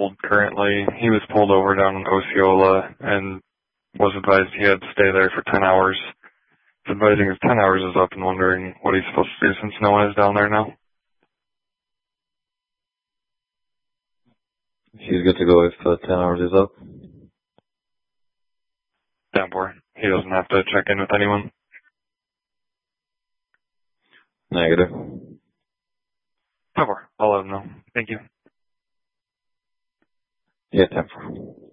hold currently. He was pulled over down in Osceola and was advised he had to stay there for 10 hours. He's advising his 10 hours is up and wondering what he's supposed to do since no one is down there now. He's good to go if 10 hours is up. Down for. He doesn't have to check in with anyone. Negative. Down for. I'll let him know. Thank you. Yeah, 10-4.